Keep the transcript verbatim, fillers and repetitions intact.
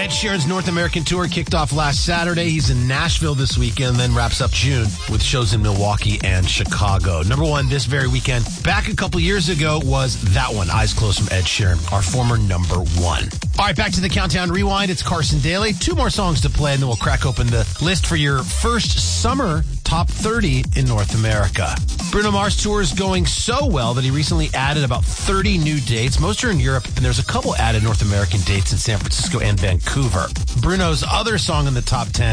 Ed Sheeran's North American tour kicked off last Saturday. He's in Nashville this weekend, then wraps up June with shows in Milwaukee and Chicago. Number one this very weekend, back a couple years ago, was that one, Eyes Closed from Ed Sheeran, our former number one. All right, back to the Countdown Rewind. It's Carson Daly. Two more songs to play, and then we'll crack open the list for your first summer top thirty in North America. Bruno Mars' tour is going so well that he recently added about thirty new dates. Most are in Europe, and there's a couple added North American dates in San Francisco and Vancouver. Bruno's other song in the top ten